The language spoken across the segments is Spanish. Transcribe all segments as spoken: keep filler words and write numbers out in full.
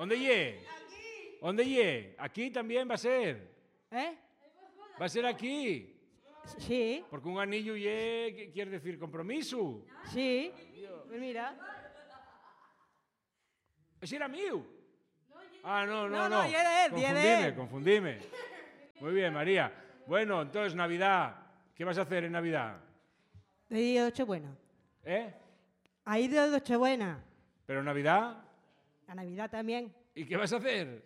¿Dónde ye? ¿Dónde ye? ¿Aquí también va a ser? ¿Eh? ¿Va a ser aquí? Sí, Porque un anillo ye, ¿qué quiere decir? ¿Compromiso? sí. Pues mira. ¿Ese era mío? Ah, no, no, No, no. no, ye de él, ye de él. Confundime, confundime. Muy bien, María. Bueno, entonces, Navidad. ¿Qué vas a hacer en Navidad? De día de Nochebuena. ¿Eh? Ahí de Nochebuena. ¿Pero Navidad? La Navidad también. ¿Y qué vas a hacer?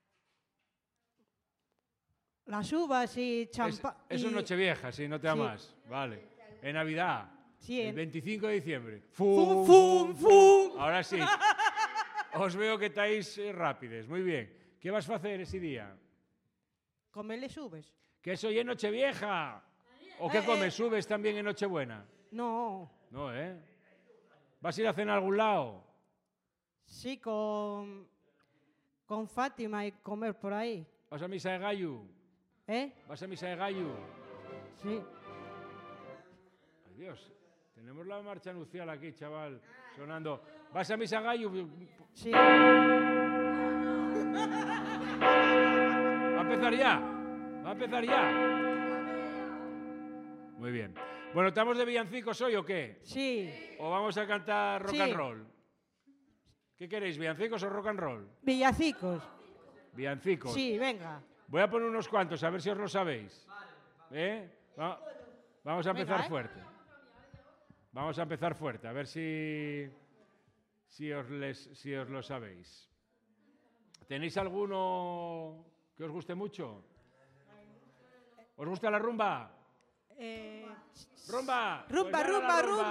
Las uvas y Es, champán. eso es Nochevieja, sí, no te da Sí. más. Vale. En Navidad. Sí, El en- veinticinco de diciembre. ¡Fum, fum, fum! Ahora sí. Os veo que estáis eh, rápides. Muy bien. ¿Qué vas a hacer ese día? Comerle uvas. Que eso ya es Nochevieja. ¿O qué Eh, comes? ¿Subes también en Nochebuena? No. No, ¿eh? ¿Vas a ir a cenar a algún lado? Sí, con, con Fátima y comer por ahí. ¿Vas a misa de gallo? ¿Eh? ¿Vas a misa de gallo? Sí. Ay, Dios. Tenemos la marcha nupcial aquí, chaval, sonando. ¿Vas a misa de gallo? Sí. ¿Va a empezar ya? ¿Va a empezar ya? Muy bien. Bueno, ¿estamos de villancicos hoy o qué? Sí. ¿O vamos a cantar rock Sí. and roll? ¿Qué queréis, villancicos o rock and roll? Villacicos. Villancicos. Sí, venga. Voy a poner unos cuantos, a ver si os lo sabéis. ¿Eh? Va- Vamos a empezar Venga, ¿eh? fuerte. Vamos a empezar fuerte, a ver si, si, os les, si os lo sabéis. ¿Tenéis alguno que os guste mucho? ¿Os gusta la rumba? Eh, ¡Rumba! Rumba, Pues dale a la rumba, rumba.